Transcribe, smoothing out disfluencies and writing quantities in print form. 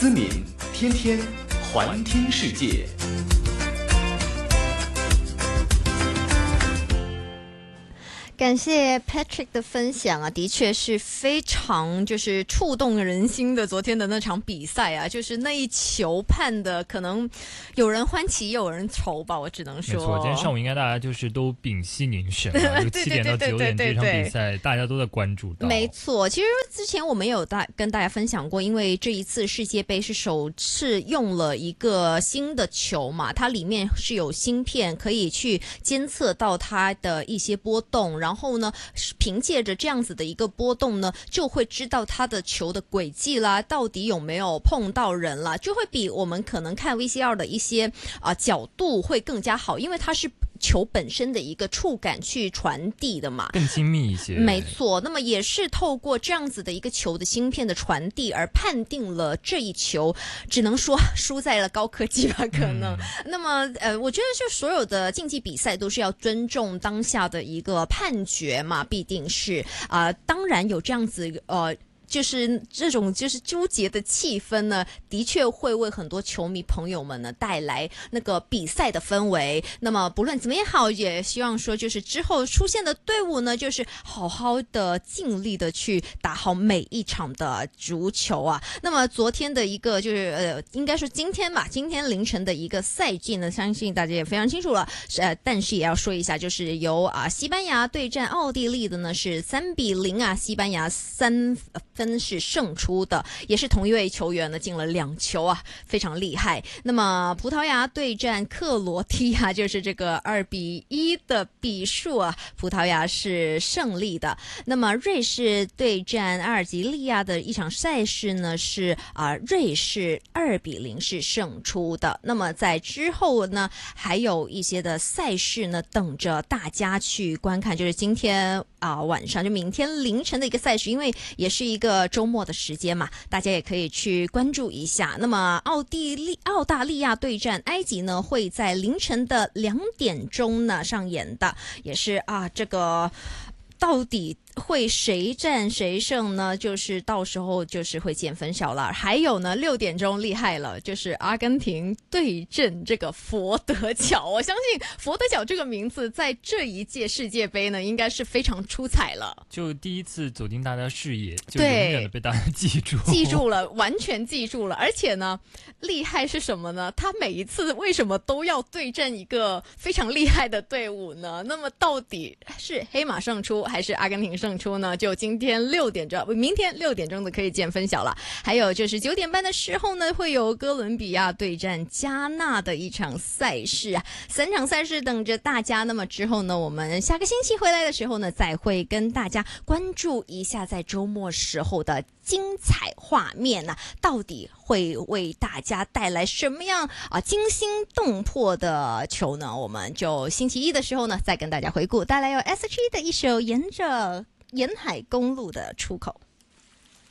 思敏，天天环听世界。 感谢 Patrick 的分享啊，的确是非常就是触动人心的。昨天的那场比赛啊，就是那一球判的，可能有人欢喜，有人愁吧，我只能说。 没错，今天上午应该大家就是都屏息凝神啊，就7点到9点这场比赛，大家都在关注到。 没错，其实之前我们有跟大家分享过，因为这一次世界杯是首次用了一个新的球嘛，它里面是有芯片可以去监测到它的一些波动，然后呢，凭借着这样子的一个波动呢，就会知道它的球的轨迹啦，到底有没有碰到人啦，就会比我们可能看 VCR 的一些角度会更加好，因为它是球本身的一个触感去传递的嘛， 更精密一些。 没错，那么也是透过这样子的一个球的芯片的传递而判定了这一球，只能说输在了高科技吧，可能。那么我觉得就所有的竞技比赛都是要尊重当下的一个判决嘛，必定是当然有这样子就是这种就是纠结的气氛呢，的确会为很多球迷朋友们呢带来那个比赛的氛围。那么不论怎么也好，也希望说就是之后出现的队伍呢，就是好好的尽力的去打好每一场的足球啊。那么昨天的一个就是应该是今天吧，今天凌晨的一个赛季呢，相信大家也非常清楚了。但是也要说一下，就是由西班牙对战奥地利的呢是3-0啊，西班牙3分是胜出的，也是同一位球员呢进了2球啊，非常厉害。那么葡萄牙对战克罗地亚，就是这个2-1的比数啊，葡萄牙是胜利的。那么瑞士对战阿尔及利亚的一场赛事呢是瑞士2-0是胜出的。那么在之后呢，还有一些的赛事呢等着大家去观看，就是今天晚上就明天凌晨的一个赛事，因为也是一个周末的时间嘛，大家也可以去关注一下。那么澳大利亚对战埃及呢，会在凌晨的2点钟呢上演的，也是这个到底会谁战谁胜呢？就是到时候就是会见分晓了。还有呢，6点钟厉害了，就是阿根廷对阵这个佛得角。我相信佛得角这个名字在这一届世界杯呢，应该是非常出彩了。 就第一次走进大家视野，就永远的被大家记住了，完全记住了。而且呢，厉害是什么呢？他每一次为什么都要对阵一个非常厉害的队伍呢？那么到底是黑马胜出还是阿根廷胜出呢？就今天明天6点钟的可以见分晓了。还有就是9点半的时候呢，会有哥伦比亚对战加纳的一场赛事啊，3场赛事等着大家。那么之后呢，我们下个星期回来的时候呢，再会跟大家关注一下在周末时候的精彩画面呢，到底会为大家带来什么样惊心动魄的球呢？我们就星期一的时候呢，再跟大家回顾，带来有 S.H.E 的一首沿着沿海公路的出口。